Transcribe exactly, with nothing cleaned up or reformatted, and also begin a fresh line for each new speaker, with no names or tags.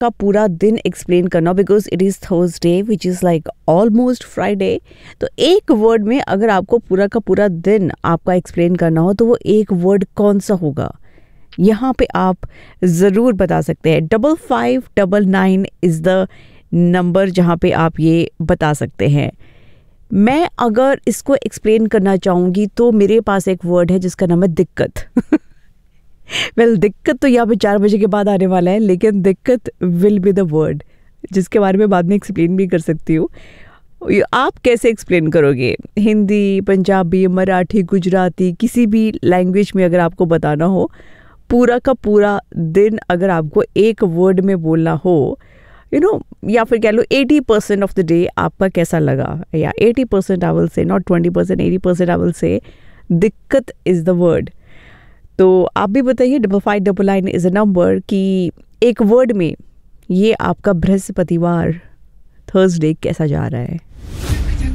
का पूरा दिन एक्सप्लेन करना, because it is Thursday which is like almost Friday, तो एक वर्ड में अगर आपको पूरा का पूरा दिन आपका एक्सप्लेन करना हो तो वो एक वर्ड कौन सा होगा, यहाँ पे आप ज़रूर बता सकते हैं. Double five double nine is the number जहाँ पे आप ये बता सकते हैं. मैं अगर इसको एक्सप्लेन करना चाहूँगी तो मेरे पास एक वर्ड है जिसका नाम है दिक्कत. वेल well, दिक्कत तो यहाँ पे चार बजे के बाद आने वाला है, लेकिन दिक्कत विल बी द वर्ड जिसके बारे में बाद में एक्सप्लेन भी कर सकती हूँ. आप कैसे एक्सप्लेन करोगे? हिंदी, पंजाबी, मराठी, गुजराती, किसी भी लैंग्वेज में अगर आपको बताना हो, पूरा का पूरा दिन अगर आपको एक वर्ड में बोलना हो, यू you नो know, या फिर कह लो eighty percent of the day आपका कैसा लगा, या eighty percent I will say, not twenty percent, eighty percent I will say, दिक्कत इज़ द वर्ड. तो आप भी बताइए. Double five double nine is a number कि एक वर्ड में ये आपका बृहस्पतिवार थर्सडे कैसा जा रहा है.